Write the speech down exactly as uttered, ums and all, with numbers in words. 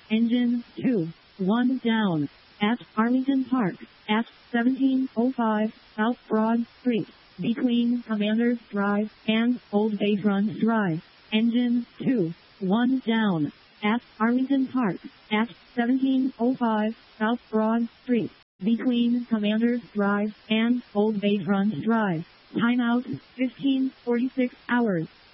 Engine two, one down. At Arlington Park, at seventeen oh five South Broad Street, between Commanders Drive and Old Bayfront Drive. Engine two, one down. At Arlington Park, at seventeen oh five South Broad Street, between Commanders Drive and Old Bayfront Drive. Timeout, fifteen forty-six hours.